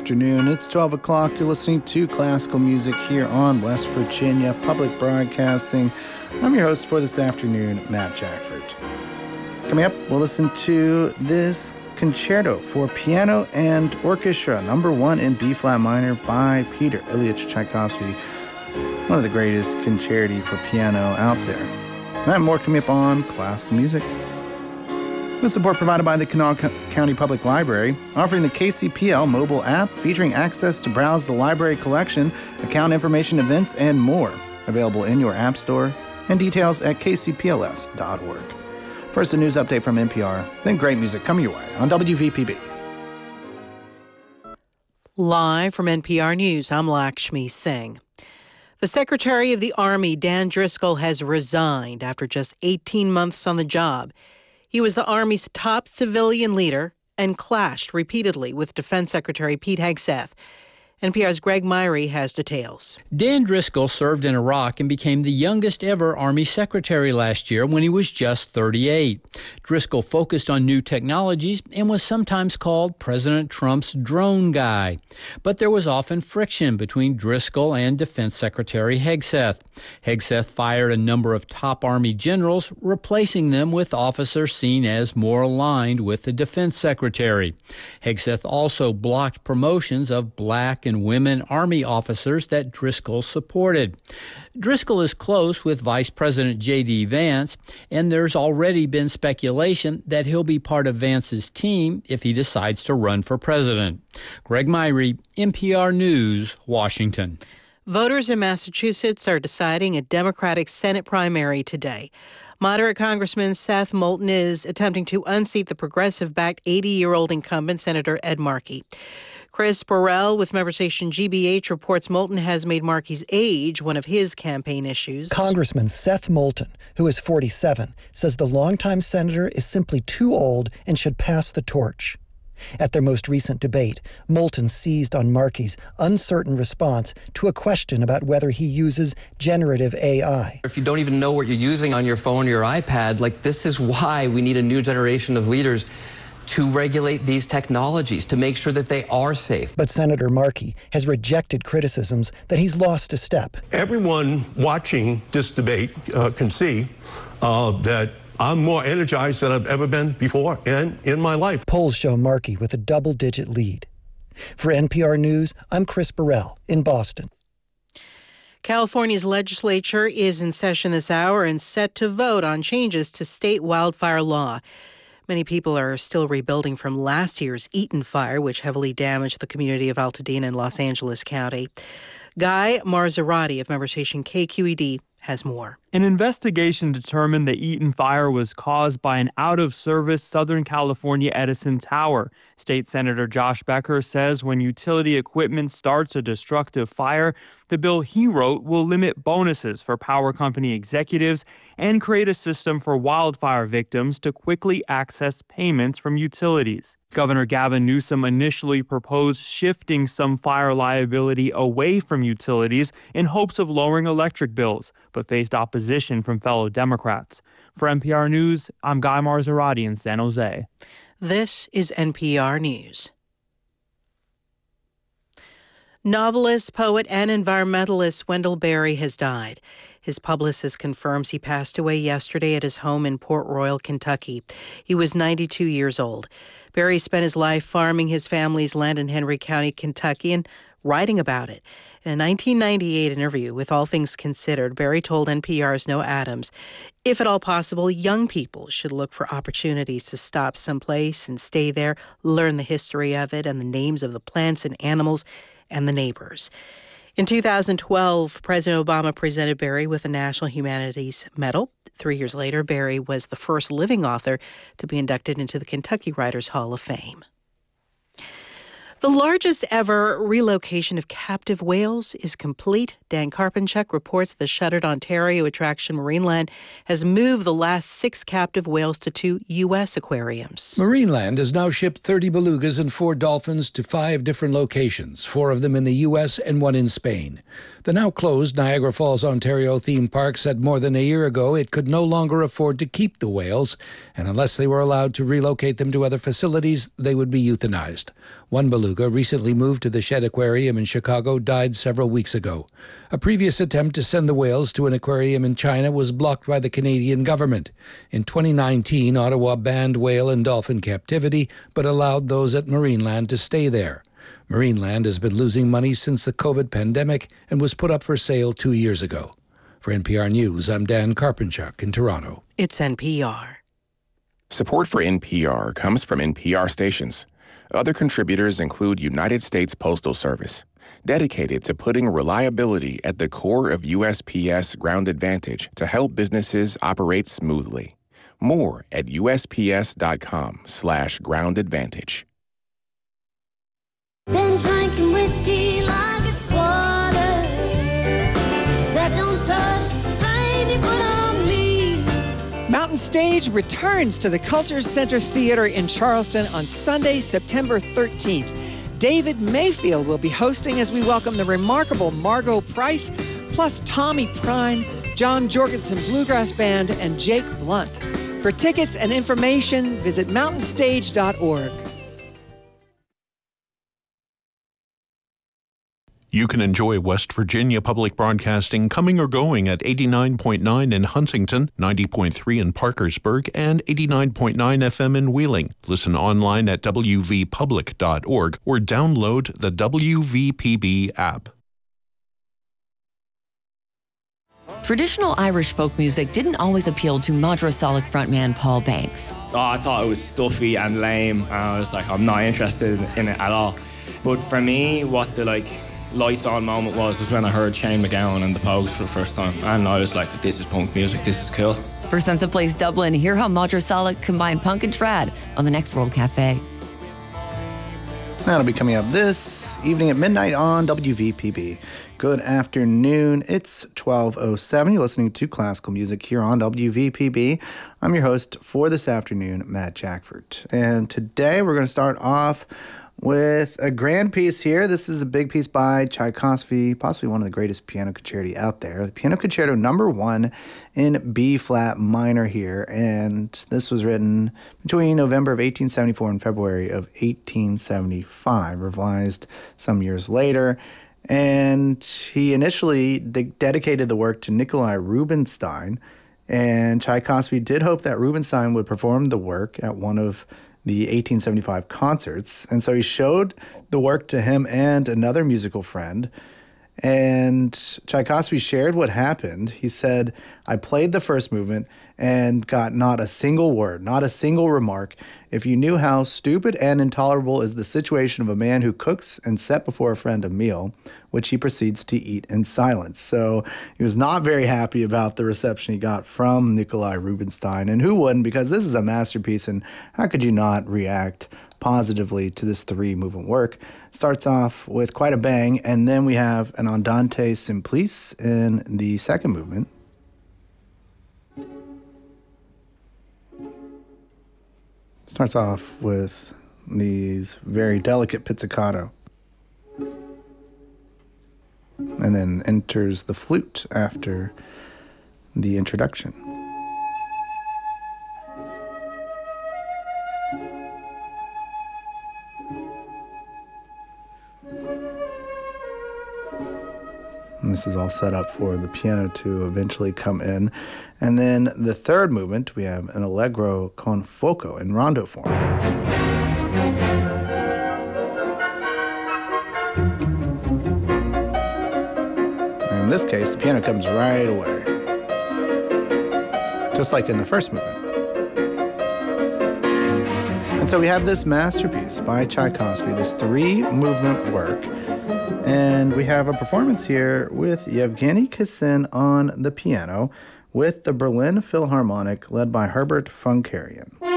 afternoon. It's 12 o'clock. You're listening to classical music here on West Virginia Public Broadcasting. I'm your host for this afternoon, Matt Jackford. Coming up, we'll listen to this concerto for piano and orchestra, number 1 in B-flat minor by Peter Ilyich Tchaikovsky, one of the greatest concerti for piano out there. That and more coming up on classical music. With support provided by the Kanawha County Public Library, offering the KCPL mobile app featuring access to browse the library collection, account information, events, and more. Available in your app store, and details at kcpls.org. First, a news update from NPR, then great music coming your way on WVPB. Live from NPR News, I'm Lakshmi Singh. The Secretary of the Army, Dan Driscoll, has resigned after just 18 months on the job. He was the Army's top civilian leader and clashed repeatedly with Defense Secretary Pete Hegseth. NPR's Greg Myrie has details. Dan Driscoll served in Iraq and became the youngest ever Army Secretary last year when he was just 38. Driscoll focused on new technologies and was sometimes called President Trump's drone guy. But there was often friction between Driscoll and Defense Secretary Hegseth. Hegseth fired a number of top Army generals, replacing them with officers seen as more aligned with the Defense Secretary. Hegseth also blocked promotions of black and women Army officers that Driscoll supported. Driscoll is close with Vice President J.D. Vance, and there's already been speculation that he'll be part of Vance's team if he decides to run for president. Greg Myrie, NPR News, Washington. Voters in Massachusetts are deciding a Democratic Senate primary today. Moderate Congressman Seth Moulton is attempting to unseat the progressive-backed 80-year-old incumbent Senator Ed Markey. Chris Burrell with member station GBH reports Moulton has made Markey's age one of his campaign issues. Congressman Seth Moulton, who is 47, says the longtime senator is simply too old and should pass the torch. At their most recent debate, Moulton seized on Markey's uncertain response to a question about whether he uses generative AI. If you don't even know what you're using on your phone or your iPad, this is why we need a new generation of leaders to regulate these technologies, to make sure that they are safe. But Senator Markey has rejected criticisms that he's lost a step. Everyone watching this debate can see that I'm more energized than I've ever been before and in my life. Polls show Markey with a double-digit lead. For NPR News, I'm Chris Burrell in Boston. California's legislature is in session this hour and set to vote on changes to state wildfire law. Many people are still rebuilding from last year's Eaton fire, which heavily damaged the community of Altadena in Los Angeles County. Guy Marzorati of member station KQED has more. An investigation determined the Eaton fire was caused by an out-of-service Southern California Edison tower. State Senator Josh Becker says when utility equipment starts a destructive fire, the bill he wrote will limit bonuses for power company executives and create a system for wildfire victims to quickly access payments from utilities. Governor Gavin Newsom initially proposed shifting some fire liability away from utilities in hopes of lowering electric bills, but faced opposition from fellow Democrats. For NPR News, I'm Guy Marzorati in San Jose. This is NPR News. Novelist, poet, and environmentalist Wendell Berry has died. His publicist confirms he passed away yesterday at his home in Port Royal, Kentucky. He was 92 years old. Berry spent his life farming his family's land in Henry County, Kentucky, and writing about it. In a 1998 interview with All Things Considered, Berry told NPR's Noah Adams, if at all possible, young people should look for opportunities to stop someplace and stay there, learn the history of it and the names of the plants and animals and the neighbors. In 2012, President Obama presented Berry with the National Humanities Medal. 3 years later, Berry was the first living author to be inducted into the Kentucky Writers Hall of Fame. The largest ever relocation of captive whales is complete. Dan Karpinchuk reports the shuttered Ontario attraction Marineland has moved the last 6 captive whales to 2 U.S. aquariums. Marineland has now shipped 30 belugas and 4 dolphins to 5 different locations, 4 of them in the U.S. and 1 in Spain. The now closed Niagara Falls, Ontario theme park said more than a year ago it could no longer afford to keep the whales, and unless they were allowed to relocate them to other facilities, they would be euthanized. One beluga beluga, recently moved to the Shedd Aquarium in Chicago, died several weeks ago. A previous attempt to send the whales to an aquarium in China was blocked by the Canadian government. In 2019, Ottawa banned whale and dolphin captivity, but allowed those at Marineland to stay there. Marineland has been losing money since the COVID pandemic and was put up for sale 2 years ago. For NPR News, I'm Dan Karpenchuk in Toronto. It's NPR. Support for NPR comes from NPR stations. Other contributors include United States Postal Service, dedicated to putting reliability at the core of USPS Ground Advantage to help businesses operate smoothly. More at USPS.com/groundadvantage. Been drinking whiskey like it's water that don't touch, baby, put on me. Mountain Stage returns to the Culture Center Theater in Charleston on Sunday, September 13th. David Mayfield will be hosting as we welcome the remarkable Margot Price, plus Tommy Prine, John Jorgensen Bluegrass Band, and Jake Blunt. For tickets and information, visit mountainstage.org. You can enjoy West Virginia Public Broadcasting coming or going at 89.9 in Huntington, 90.3 in Parkersburg, and 89.9 FM in Wheeling. Listen online at wvpublic.org or download the WVPB app. Traditional Irish folk music didn't always appeal to Madrasalic frontman Paul Banks. I thought it was stuffy and lame, and I was like, I'm not interested in it at all. But for me, what the lights on moment was when I heard Shane MacGowan and the Pogues for the first time, and I was like, this is punk music, this is cool. For Sense of Place Dublin, hear how Madrasalic combined punk and trad on the next World Cafe. That'll be coming up this evening at midnight on WVPB. Good afternoon. It's 12:07. You're listening to classical music here on WVPB. I'm your host for this afternoon, Matt Jackford. And today we're going to start off with a grand piece here. This is a big piece by Tchaikovsky, possibly one of the greatest piano concerti out there. The Piano Concerto No. 1 in B-flat minor here. And this was written between November of 1874 and February of 1875, revised some years later. And he initially dedicated the work to Nikolai Rubinstein. And Tchaikovsky did hope that Rubinstein would perform the work at one of the 1875 concerts. And so he showed the work to him and another musical friend. And Tchaikovsky shared what happened. He said, I played the first movement and got not a single word, not a single remark. If you knew how stupid and intolerable is the situation of a man who cooks and set before a friend a meal, which he proceeds to eat in silence. So he was not very happy about the reception he got from Nikolai Rubinstein. And who wouldn't? Because this is a masterpiece, and how could you not react positively to this three-movement work? Starts off with quite a bang, and then we have an Andante Simplice in the second movement. Starts off with these very delicate pizzicato, and then enters the flute after the introduction. And this is all set up for the piano to eventually come in. And then the third movement, we have an Allegro con fuoco in rondo form. In this case, the piano comes right away, just like in the first movement. And so we have this masterpiece by Tchaikovsky, this three-movement work. And we have a performance here with Yevgeny Kissin on the piano with the Berlin Philharmonic led by Herbert von Karajan.